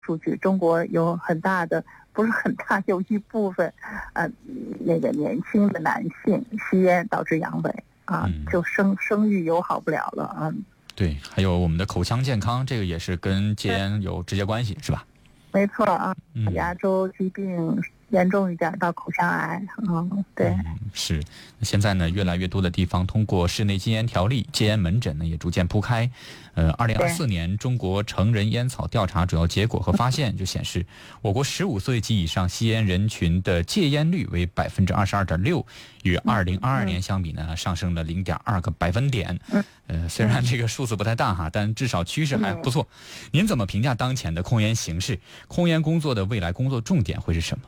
数据，中国有很大的，不是很大，有一部分那个年轻的男性吸烟导致阳痿啊，就生育友好不了了啊。 对，还有我们的口腔健康，这个也是跟戒烟有直接关系，是吧？ 没错啊，牙周疾病严重一点到口腔癌，对， 是。现在呢，越来越多的地方通过室内禁烟条例，戒烟门诊呢也逐渐铺开。2024年中国成人烟草调查主要结果和发现就显示，我国15岁及以上吸烟人群的戒烟率为22.6%，与2022年相比呢，上升了0.2个百分点。虽然这个数字不太大哈，但至少趋势还不错。您怎么评价当前的控烟形势？控烟工作的未来工作重点会是什么？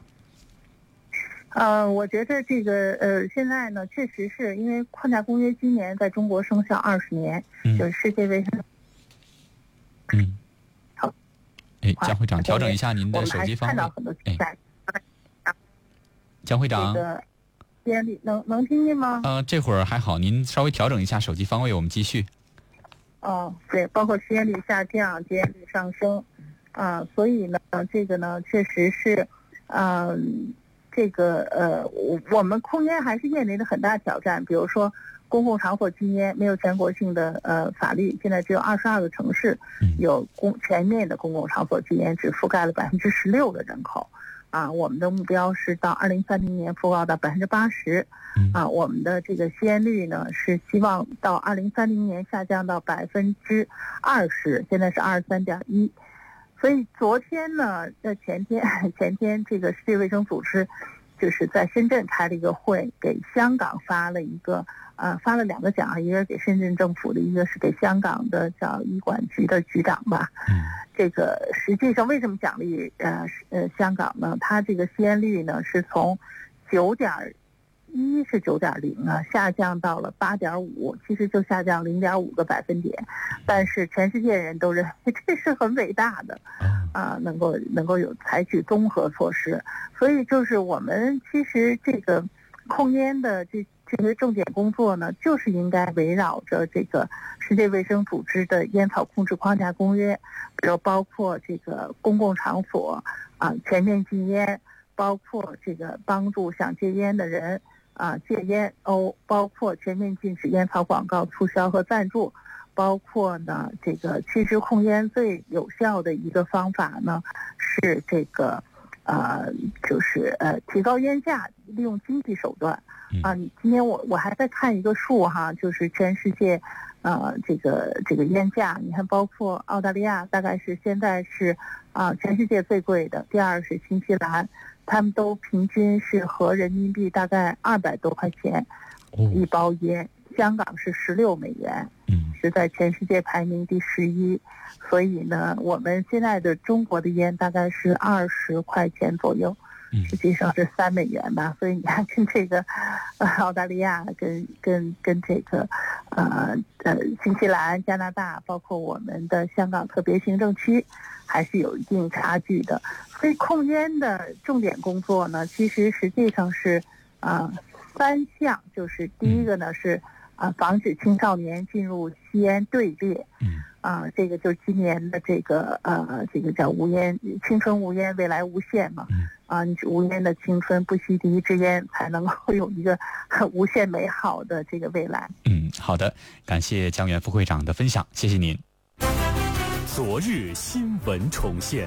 我觉得这个现在呢，确实是因为框架公约今年在中国生效20年，就是世界卫生。好。 江会长，调整一下您的手机方位。江会长。 烟率能听见吗？ 这会儿还好，您稍微调整一下手机方位，我们继续。 对，包括吸烟率下降、戒烟率上升，所以呢，这个呢，确实是，我们控烟还是面临着很大挑战。比如说，公共场所禁烟没有全国性的法律，现在只有22个城市有全面的公共场所禁烟，只覆盖了16%的人口。我们的目标是到2030年覆盖到80%。我们的这个吸烟率呢是希望到2030年下降到20%，现在是23.1%。所以昨天呢，前天这个世界卫生组织就是在深圳开了一个会，给香港发了2个奖，一个是给深圳政府的，一个是给香港的叫医管局的局长吧。这个实际上为什么奖励香港呢？它这个吸烟率呢是从9.1是9.0下降到了8.5，其实就下降0.5个百分点，但是全世界人都认为这是很伟大的，能够有采取综合措施。所以就是我们其实这个控烟的这些重点工作呢，就是应该围绕着这个世界卫生组织的烟草控制框架公约，比如包括这个公共场所全面禁烟，包括这个帮助想戒烟的人戒烟，包括全面禁止烟草广告促销和赞助，包括呢这个其实控烟最有效的一个方法呢是这个就是提高烟价，利用经济手段。今天我还在看一个数哈，就是全世界这个烟价，你看包括澳大利亚大概是现在是全世界最贵的，第二是新西兰，他们都平均是合人民币大概200多块钱一包烟，香港是16美元，是在全世界排名第11。所以呢，我们现在的中国的烟大概是20块钱左右，实际上是3美元吧。所以你看，跟这个澳大利亚、跟这个新西兰、加拿大，包括我们的香港特别行政区，还是有一定差距的。所以控烟的重点工作呢，其实实际上是3项，就是第一个呢是防止青少年进入吸烟队列。这个就是今年的这个叫无烟青春无烟未来无限嘛。你是无烟的青春，不吸第一支烟，才能够有一个无限美好的这个未来。 好的，感谢江源副会长的分享，谢谢您。 昨日新闻重现，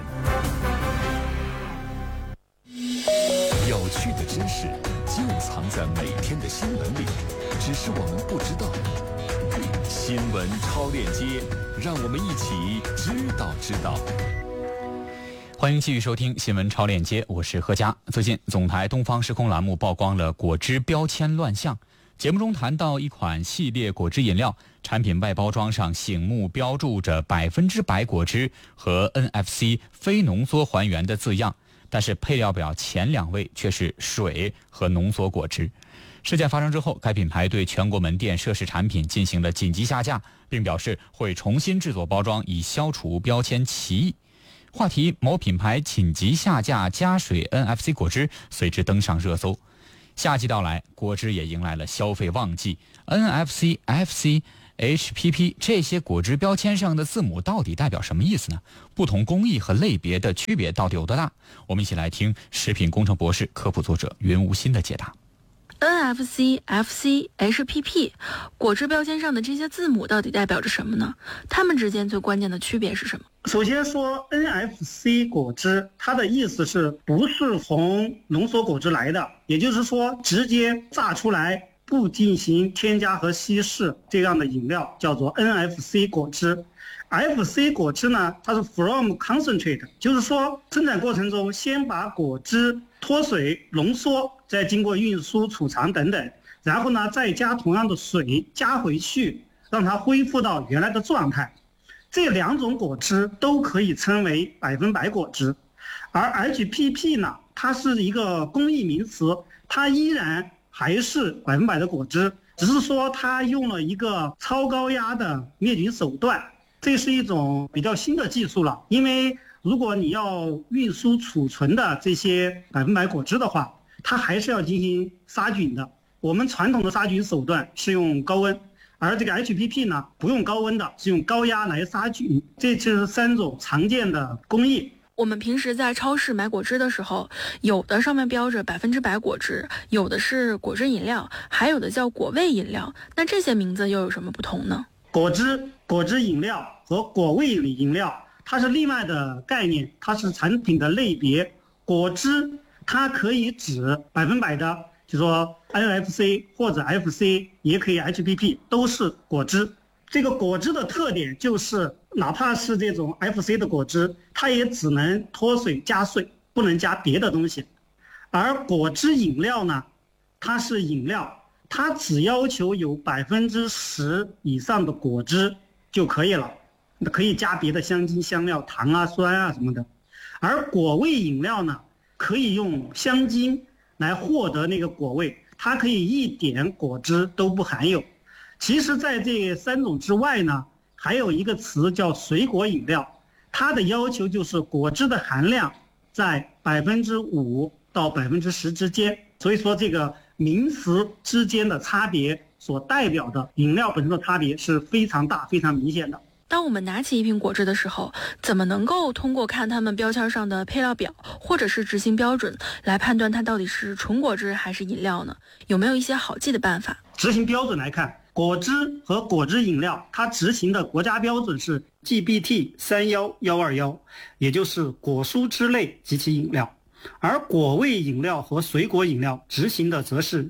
有趣的知识就藏在每天的新闻里，只是我们不知道。新闻超链接，让我们一起知道。 欢迎继续收听新闻超链接，我是何佳。最近总台东方时空栏目曝光了果汁标签乱象，节目中谈到一款系列果汁饮料，产品外包装上醒目标注着100%果汁和 NFC 非浓缩还原的字样，但是配料表前2位却是水和浓缩果汁。事件发生之后，该品牌对全国门店涉事产品进行了紧急下架，并表示会重新制作包装，以消除标签歧义。话题某品牌紧急下架加水 NFC 果汁随之登上热搜。夏季到来，果汁也迎来了消费旺季，NFC、FC HPP 这些果汁标签上的字母到底代表什么意思呢？不同工艺和类别的区别到底有多大？我们一起来听食品工程博士、科普作者云无心的解答。 NFC、FC、HPP 果汁标签上的这些字母到底代表着什么呢？它们之间最关键的区别是什么？ 首先说 NFC 果汁，它的意思是不是从浓缩果汁来的，也就是说直接榨出来不进行添加和稀释这样的饮料叫做 NFC 果汁。FC 果汁呢，它是 from concentrate， 就是说生产过程中先把果汁脱水浓缩，再经过运输储藏等等，然后呢再加同样的水加回去，让它恢复到原来的状态。这两种果汁都可以称为100%果汁。而 HPP 呢，它是一个工艺名词，它依然还是100%的果汁，只是说它用了一个超高压的灭菌手段。这是一种比较新的技术了，因为如果你要运输储存的这些100%果汁的话，它还是要进行杀菌的。我们传统的杀菌手段是用高温，而这个 HPP 呢，不用高温的，是用高压来杀菌。这就是3种常见的工艺。 我们平时在超市买果汁的时候，有的上面标着100%果汁，有的是果汁饮料，还有的叫果味饮料。那这些名字又有什么不同呢？ 果汁饮料和果味饮料，它是另外的概念，它是产品的类别。果汁它可以指100%的，就说 NFC 或者 FC， 也可以 HPP， 都是果汁。这个果汁的特点就是，哪怕是这种 FC 的果汁，它也只能脱水加水，不能加别的东西。而果汁饮料呢，它是饮料，它只要求有10%以上的果汁就可以了，可以加别的香精、香料、糖啊、酸啊什么的。而果味饮料呢，可以用香精来获得那个果味，它可以一点果汁都不含有。其实在这3种之外呢，还有一个词叫水果饮料，它的要求就是果汁的含量在5%到10%之间。所以说这个名词之间的差别所代表的饮料本身的差别是非常大、非常明显的。 当我们拿起一瓶果汁的时候，怎么能够通过看它们标签上的配料表或者是执行标准来判断它到底是纯果汁还是饮料呢？有没有一些好记的办法？ 执行标准来看，果汁和果汁饮料它执行的国家标准是 GBT31121， 也就是果蔬汁类及其饮料。而果味饮料和水果饮料执行的则是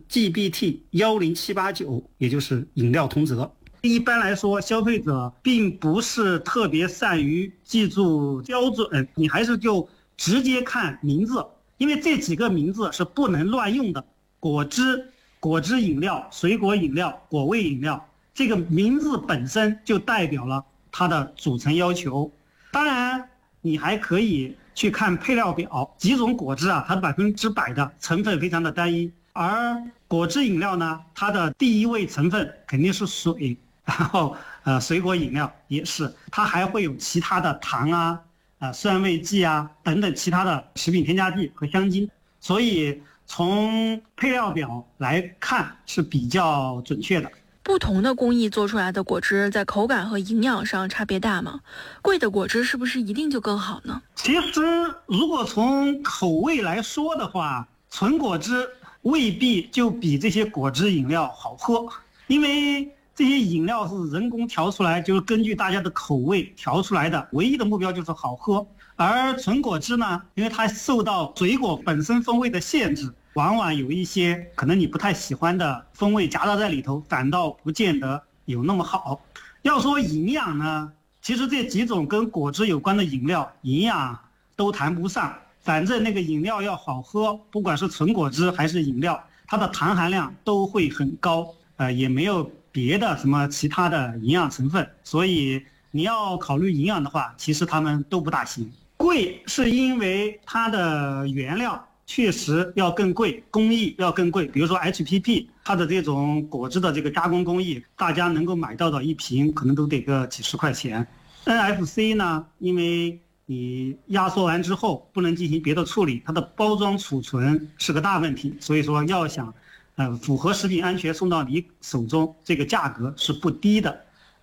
GBT10789， 也就是饮料通则。一般来说，消费者并不是特别善于记住标准，你还是就直接看名字，因为这几个名字是不能乱用的。果汁、果汁饮料、水果饮料、果味饮料，这个名字本身就代表了它的组成要求。当然，你还可以去看配料表，几种果汁啊，它100%的成分非常的单一，而果汁饮料呢，它的第一位成分肯定是水。然后水果饮料也是，它还会有其他的糖啊、酸味剂啊等等其他的食品添加剂和香精，所以从配料表来看是比较准确的。 不同的工艺做出来的果汁在口感和营养上差别大吗？贵的果汁是不是一定就更好呢？ 其实如果从口味来说的话，纯果汁未必就比这些果汁饮料好喝，因为这些饮料是人工调出来，就是根据大家的口味调出来的，唯一的目标就是好喝。而纯果汁呢，因为它受到水果本身风味的限制，往往有一些可能你不太喜欢的风味夹杂在里头，反倒不见得有那么好。要说营养呢，其实这几种跟果汁有关的饮料，营养都谈不上。反正那个饮料要好喝，不管是纯果汁还是饮料，它的糖含量都会很高，也没有别的什么其他的营养成分，所以你要考虑营养的话，其实它们都不大行。贵是因为它的原料确实要更贵，工艺要更贵。比如说 HPP， 它的这种果汁的这个加工工艺，大家能够买到的一瓶可能都得个几十块钱。NFC 呢，因为你压缩完之后不能进行别的处理，它的包装储存是个大问题，所以说要想符合食品安全送到你手中，这个价格是不低的。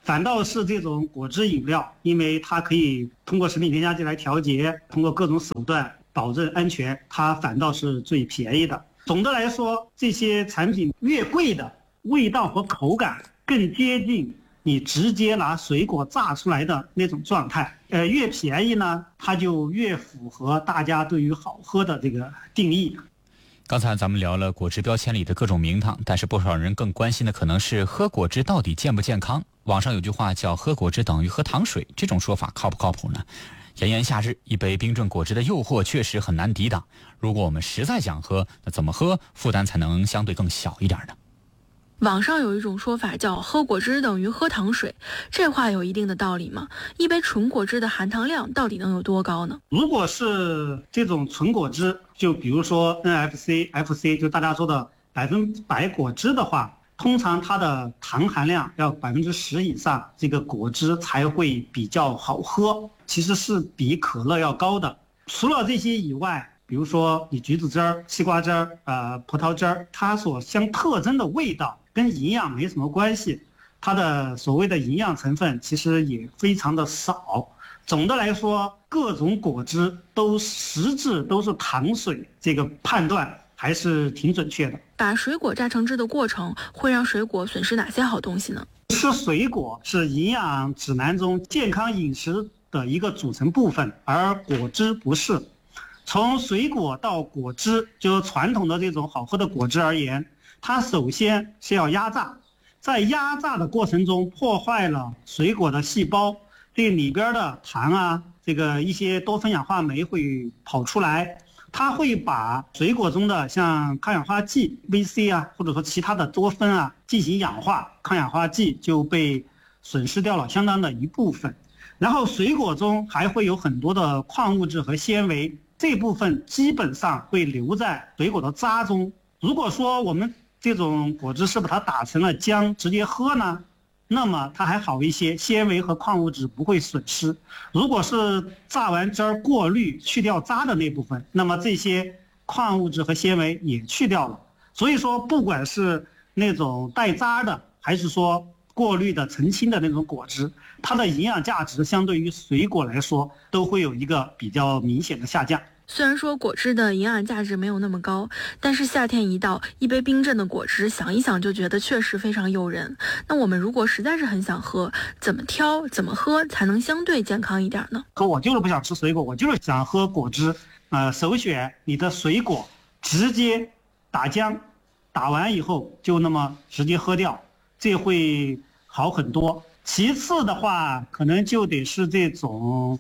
反倒是这种果汁饮料，因为它可以通过食品添加剂来调节，通过各种手段保证安全，它反倒是最便宜的。总的来说，这些产品越贵的，味道和口感更接近你直接拿水果榨出来的那种状态。越便宜呢，它就越符合大家对于好喝的这个定义。 刚才咱们聊了果汁标签里的各种名堂，但是不少人更关心的可能是喝果汁到底健不健康。网上有句话叫喝果汁等于喝糖水，这种说法靠不靠谱呢？炎炎夏日，一杯冰镇果汁的诱惑确实很难抵挡。如果我们实在想喝，那怎么喝负担才能相对更小一点呢？ 网上有一种说法叫喝果汁等于喝糖水，这话有一定的道理吗？一杯纯果汁的含糖量到底能有多高呢？ 如果是这种纯果汁，就比如说 NFC、FC， 就大家说的100%果汁的话，通常它的糖含量要10%以上，这个果汁才会比较好喝，其实是比可乐要高的。除了这些以外，比如说你橘子汁儿、西瓜汁儿、葡萄汁儿，它所相特征的味道跟营养没什么关系，它的所谓的营养成分其实也非常的少。总的来说，各种果汁实质都是糖水，这个判断还是挺准确的。 把水果榨成汁的过程会让水果损失哪些好东西呢？ 吃水果是营养指南中健康饮食的一个组成部分，而果汁不是。从水果到果汁，就传统的这种好喝的果汁而言，它首先是要压榨，在压榨的过程中破坏了水果的细胞，这里边的糖啊，这个一些多酚氧化酶会跑出来，它会把水果中的像抗氧化剂 VC 啊，或者说其他的多酚啊进行氧化，抗氧化剂就被损失掉了相当的一部分。然后水果中还会有很多的矿物质和纤维，这部分基本上会留在水果的渣中。如果说我们这种果汁是把它打成了浆直接喝呢，那么它还好一些，纤维和矿物质不会损失。如果是榨完汁儿过滤去掉渣的那部分，那么这些矿物质和纤维也去掉了。所以说不管是那种带渣的还是说过滤的澄清的那种果汁，它的营养价值相对于水果来说都会有一个比较明显的下降。 虽然说果汁的营养价值没有那么高，但是夏天一到，一杯冰镇的果汁想一想就觉得确实非常诱人。那我们如果实在是很想喝，怎么挑怎么喝才能相对健康一点呢？ 我就是不想吃水果，我就是想喝果汁，首选你的水果直接打浆，打完以后就那么直接喝掉，这会好很多。其次的话，可能就得是这种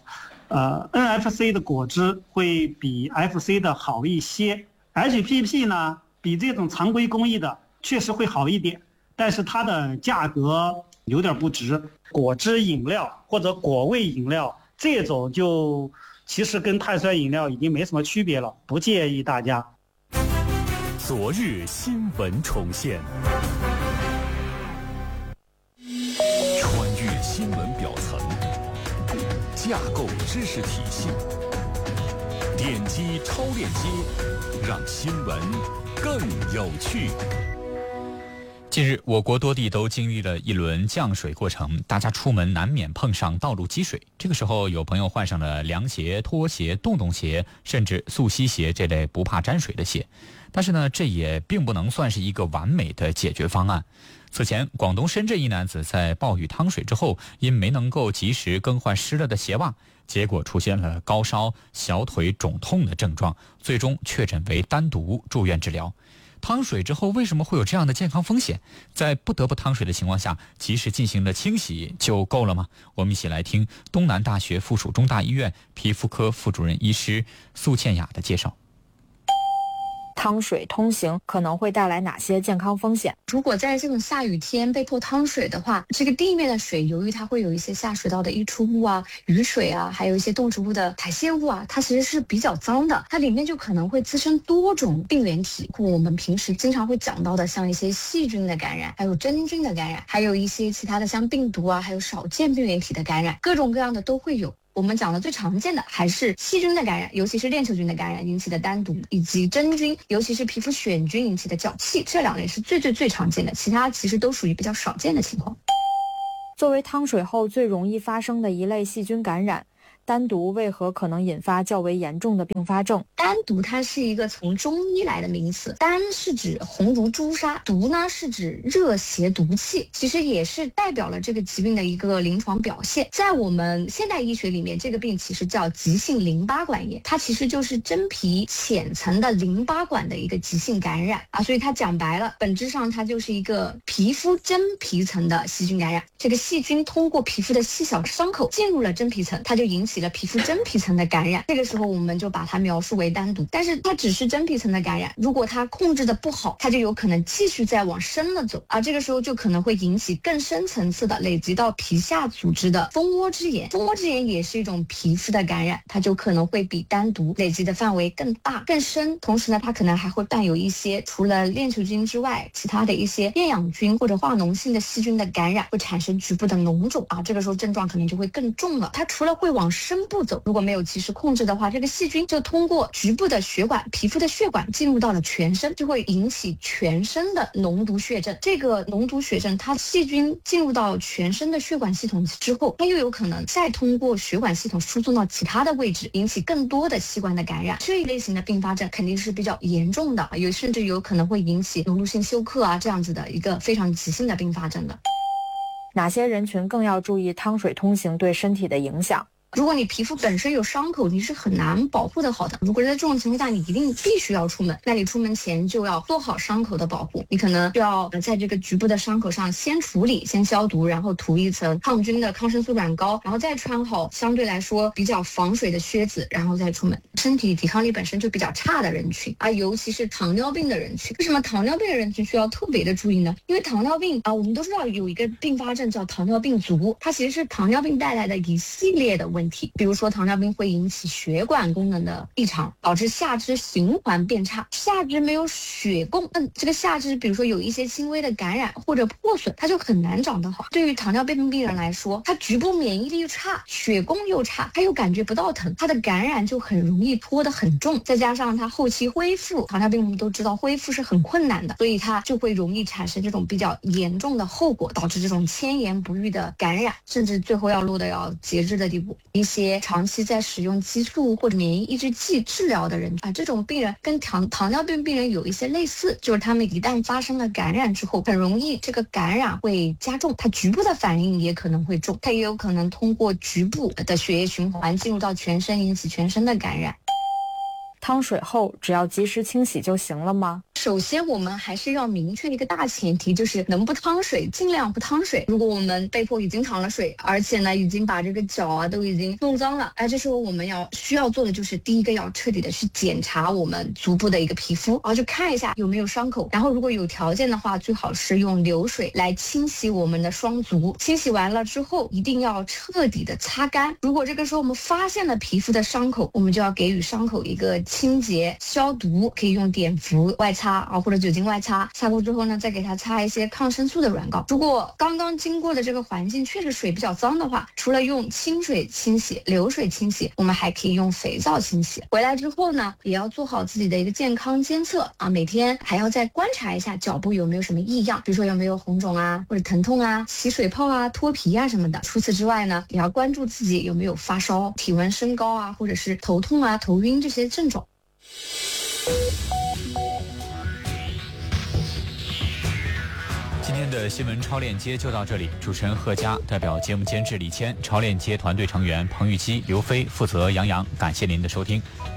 NFC 的果汁会比 FC 的好一些。HPP 呢，比这种常规工艺的确实会好一点，但是它的价格有点不值。果汁饮料或者果味饮料这种就其实跟碳酸饮料已经没什么区别了，不建议大家。 昨日新闻重现，穿越新闻表层，架构知识体系，点击超链接，让新闻更有趣。 近日，我国多地都经历了一轮降水过程，大家出门难免碰上道路积水。这个时候，有朋友换上了凉鞋、拖鞋、洞洞鞋，甚至速吸鞋这类不怕沾水的鞋。但是呢，这也并不能算是一个完美的解决方案。此前，广东深圳一男子在暴雨趟水之后，因没能够及时更换湿了的鞋袜，结果出现了高烧、小腿肿痛的症状，最终确诊为单独住院治疗。趟水之后为什么会有这样的健康风险？在不得不趟水的情况下，及时进行了清洗就够了吗？我们一起来听东南大学附属中大医院皮肤科副主任医师苏倩雅的介绍。 趟水通行可能会带来哪些健康风险？ 如果在这种下雨天被迫趟水的话，这个地面的水由于它会有一些下水道的溢出物啊、雨水啊，还有一些动植物的排泄物啊，它其实是比较脏的，它里面就可能会滋生多种病原体，我们平时经常会讲到的像一些细菌的感染，还有真菌的感染，还有一些其他的像病毒啊，还有少见病原体的感染，各种各样的都会有。我们讲的最常见的还是细菌的感染，尤其是链球菌的感染引起的单毒，以及真菌，尤其是皮肤癣菌引起的脚气，这两类是最常见的，其他其实都属于比较少见的情况。 作为汤水后最容易发生的一类细菌感染，丹毒为何可能引发较为严重的并发症？ 丹毒它是一个从中医来的名词，丹是指红如朱砂，毒呢是指热邪毒气，其实也是代表了这个疾病的一个临床表现。在我们现代医学里面，这个病其实叫急性淋巴管炎，它其实就是真皮浅层的淋巴管的一个急性感染啊，所以它讲白了，本质上它就是一个皮肤真皮层的细菌感染。这个细菌通过皮肤的细小伤口进入了真皮层，它就引起了皮肤真皮层的感染。这个时候我们就把它描述为丹毒，但是它只是真皮层的感染，如果它控制的不好，它就有可能继续再往深了走啊，这个时候就可能会引起更深层次的累积到皮下组织的蜂窝之炎。蜂窝之炎也是一种皮肤的感染，它就可能会比丹毒累积的范围更大更深，同时呢它可能还会伴有一些除了链球菌之外其他的一些厌氧菌或者化脓性的细菌的感染，会产生局部的脓肿啊，这个时候症状可能就会更重了。它除了会往深部走，如果没有及时控制的话，这个细菌就通过局部的血管、皮肤的血管进入到了全身，就会引起全身的脓毒血症。这个脓毒血症，它细菌进入到全身的血管系统之后，它又有可能再通过血管系统输送到其他的位置，引起更多的器官的感染。这一类型的并发症肯定是比较严重的，甚至有可能会引起脓毒性休克啊这样子的一个非常急性的并发症的。 哪些人群更要注意汤水通行对身体的影响？ 如果你皮肤本身有伤口，你是很难保护的好的。如果在这种情况下你一定必须要出门，那你出门前就要做好伤口的保护。你可能就要在这个局部的伤口上先处理、先消毒，然后涂一层抗菌的抗生素软膏，然后再穿好相对来说比较防水的靴子，然后再出门。身体抵抗力本身就比较差的人群啊，尤其是糖尿病的人群。为什么糖尿病的人群需要特别的注意呢？因为糖尿病啊，我们都知道有一个并发症叫糖尿病足，它其实是糖尿病带来的一系列的问题。比如说糖尿病会引起血管功能的异常，导致下肢循环变差，下肢没有血供，这个下肢比如说有一些轻微的感染或者破损，它就很难长得好。对于糖尿病病人来说，他局部免疫力差，血供又差，他又感觉不到疼，他的感染就很容易拖得很重，再加上他后期恢复，糖尿病我们都知道恢复是很困难的，所以他就会容易产生这种比较严重的后果，导致这种千言不愈的感染，甚至最后要落得要截肢的地步。一些长期在使用激素或者免疫抑制剂治疗的人啊，这种病人跟糖尿病病人有一些类似，就是他们一旦发生了感染之后，很容易这个感染会加重，它局部的反应也可能会重，它也有可能通过局部的血液循环进入到全身，引起全身的感染。 汤水后只要及时清洗就行了吗？ 首先我们还是要明确一个大前提，就是能不汤水尽量不汤水。如果我们被迫已经淌了水，而且呢已经把这个脚啊都已经弄脏了，这时候我们需要做的就是第一个要彻底的去检查我们足部的一个皮肤，就看一下有没有伤口，然后如果有条件的话，最好是用流水来清洗我们的双足。清洗完了之后一定要彻底的擦干。如果这个时候我们发现了皮肤的伤口，我们就要给予伤口一个清洁消毒，可以用碘伏外擦或者酒精外擦，擦过之后呢，再给它擦一些抗生素的软膏。如果刚刚经过的这个环境确实水比较脏的话，除了用清水清洗、流水清洗，我们还可以用肥皂清洗。回来之后呢，也要做好自己的一个健康监测啊，每天还要再观察一下脚部有没有什么异样，比如说有没有红肿啊，或者疼痛啊、起水泡啊、脱皮啊什么的。除此之外呢，也要关注自己有没有发烧、体温升高啊，或者是头痛啊、头晕这些症状。 今天的新闻超链接就到这里，主持人贺佳，代表节目监制李谦，超链接团队成员彭玉基、刘飞，负责杨洋，感谢您的收听。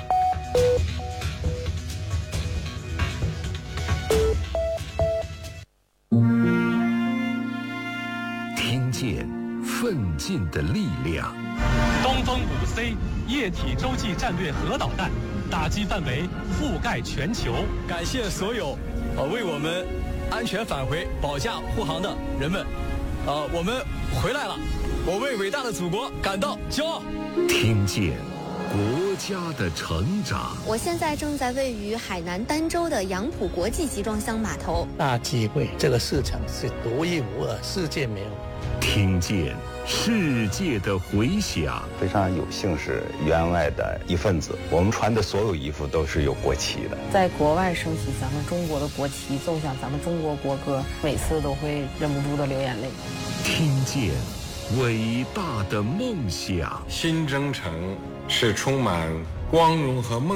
听见奋进的力量。 东风5C 液体洲际战略核导弹，打击范围覆盖全球。 感谢所有为我们安全返回保驾护航的人们，我们回来了，我为伟大的祖国感到骄傲。 听见国家的成长。 我现在正在位于海南儋州的杨浦国际集装箱码头。 大机会，这个市场是独一无二，世界没有。 听见世界的回响。 非常有幸是员外的一份子，我们穿的所有衣服都是有国旗的。 在国外升起咱们中国的国旗，奏响咱们中国国歌，每次都会忍不住的流眼泪。 听见伟大的梦想。 新征程是充满光荣和梦